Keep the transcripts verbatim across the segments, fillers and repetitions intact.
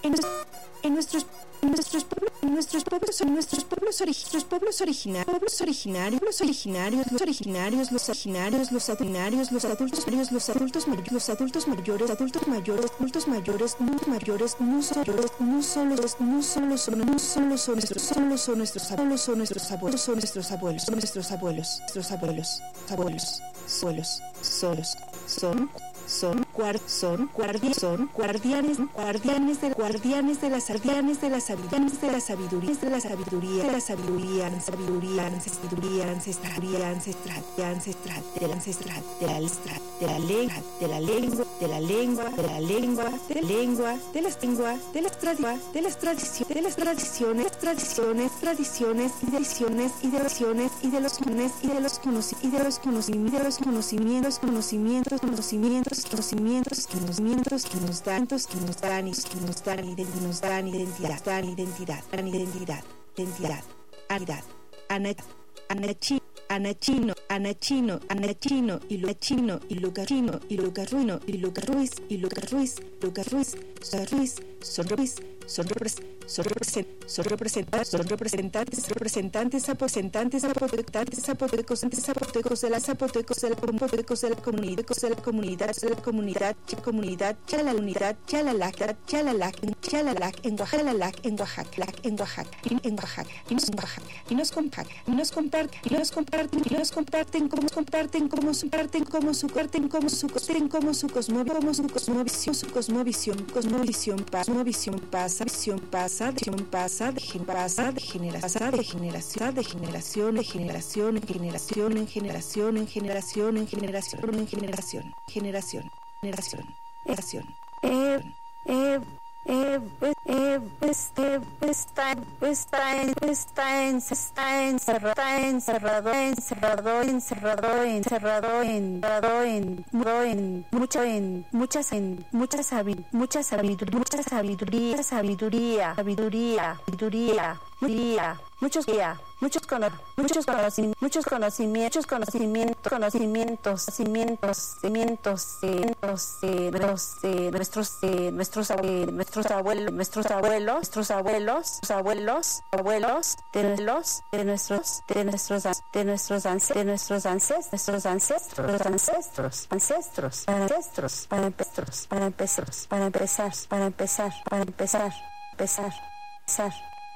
en, en nuestros en nuestros pueblos en nuestros pueblos en nuestros pueblos originarios pueblos originarios pueblos originarios los originarios los originarios los originarios los adultos los adultos mayores los adultos mayores los adultos mayores adultos mayores adultos mayores no mayores no solo no solo no solo son no solo son nuestros solo son nuestros abuelos son nuestros abuelos son nuestros abuelos son nuestros abuelos nuestros abuelos abuelos solos solos son son guard, son guardianes son guardianes guardianes de guardianes de las guardianes de las sabidurías de la sabiduría de la sabiduría de la sabiduría sabiduría ancestral ancestral ancestral ancestral de la ancestral de la ancestral de la lengua de la lengua de la lengua de la lengua de la lengua de las lenguas de las tradiciones de las tradiciones de las tradiciones tradiciones tradiciones y tradiciones y tradiciones y de los conocimientos y de los conocimientos y de los conocimientos conocimientos conocimientos conocimientos conocimientos conocimientos que nos dan que nos dan y que nos dan identidad nos dan identidad dan identidad dan identidad identidad identidad ana anachi anachino anachino anachino y luchino y lucarino y lucarruino y lucar Ruiz y lucar Ruiz lucar Ruiz son Ruiz son Ruiz son son son representantes son representantes representantes representantes representantes zapotecos zapotecos de las zapotecos de la zapotecos de la comunidad de la comunidad de la comunidad comunidad chala unidad chalalac chalalac chalalac en Oaxaca en Oaxaca en Oaxaca en Oaxaca y nos Oaxaca y nos comparten y nos comparten y nos comparten y nos comparten como comparten como su parten como su parten como su costen como su cosmovisión como su cosmovisión su cosmovisión cosmovisión paz cosmovisión pasa visión pasa visión pasa de pasa de generación de generación de generación de generación en generación en generación en generación en generación en generación generación generación generación eh eh eh eh este está está está está encerrado encerrado encerrado encerrado encerrado encerrado en en mucho en muchas en muchas mucha sabiduría mucha sabiduría sabiduría sabiduría sabiduría sabiduría muchos guía muchos cono, muchos conocimientos muchos conocimientos conocimientos conocimientos conocimientos cimientos de los de nuestros de nuestros nuestros abuelos nuestros abuelos nuestros abuelos abuelos abuelos de los de nuestros de nuestros de nuestros ancestros de nuestros ancestros nuestros ancestros ancestros ancestros ancestros para empezar para empezar para empezar para empezar para empezar empezar empezar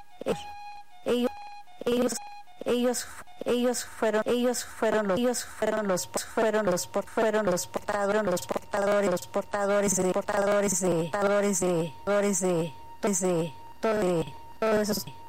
ellos ellos ellos ellos fueron ellos fueron los ellos fueron los fueron los fueron los portadores los portadores los portadores de portadores de portadores de portadores de de todo de todos esos